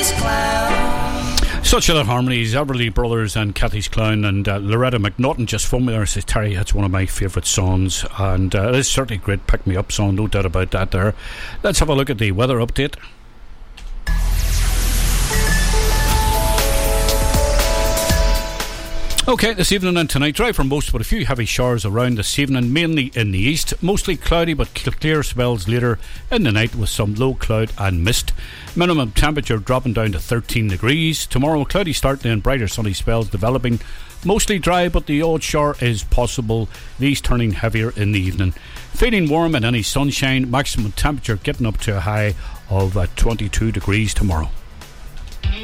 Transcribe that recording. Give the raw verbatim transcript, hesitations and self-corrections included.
Cathy's Clown. Such other harmonies, Everly Brothers and Cathy's Clown, and uh, Loretta McNaughton just phoned me there and says, Terry, that's one of my favourite songs, and uh, it is certainly a great pick-me-up song, no doubt about that there. Let's have a look at the weather update. Okay, this evening and tonight, dry for most, but a few heavy showers around this evening, mainly in the east. Mostly cloudy, but clear spells later in the night with some low cloud and mist. Minimum temperature dropping down to thirteen degrees. Tomorrow, cloudy start and brighter sunny spells developing. Mostly dry, but the odd shower is possible, these turning heavier in the evening. Feeling warm and any sunshine, maximum temperature getting up to a high of uh, twenty-two degrees tomorrow.